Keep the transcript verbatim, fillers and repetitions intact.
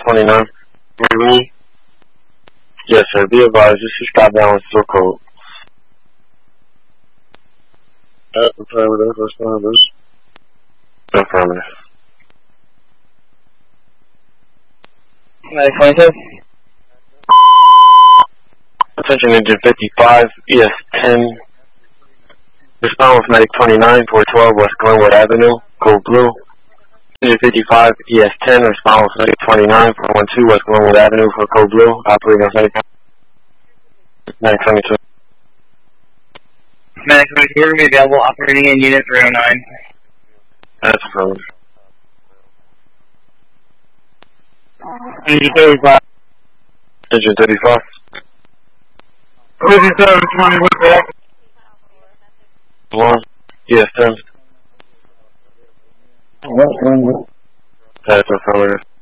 twenty-nine. Really? Yes, sir. Be advised, this is stop down still code. That's affirmative. Affirmative. Affirmative. Medic twenty-two. Attention engine fifty-five, E S ten. Respond with Medic twenty-nine, four twelve West Glenwood Avenue, code blue. Engine fifty-five, E S ten. Respond with Medic twenty-nine, four one two West Glenwood Avenue for code blue. Operating on site. Medic twenty-two. Medic twenty-two, we're going to be available operating in unit three oh nine. That's affirmative. Engine thirty-five. Engine thirty-five. fifty-seven twenty with that. One, E S ten. West Glenwood. That's affirmative.